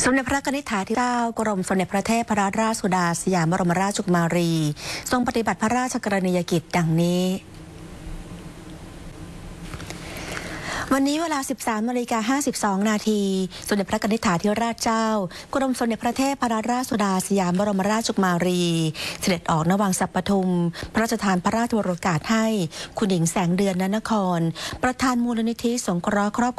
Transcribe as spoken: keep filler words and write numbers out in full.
สมเด็จพระนิธิถาธิราชกรมสมเด็จพระเทพรัตนราชสุดาสยามบรมราชกุมารีทรงปฏิบัติพระราชกรณียกิจดังนี้วันนี้เวลา สิบสามนาฬิกาห้าสิบสอง นาทีสมเด็จพระนิธิถาธิราชเจ้ากรมสมเด็จพระเทพรัตนราชสุดาสยามบรมราชกุมารีเสด็จออกณวังสัปทุมพระราชทานพระราชวโรกาสให้คุณหญิงแสงเดือนนนครประธานมูลนิธิสงเคราะห์ครอบ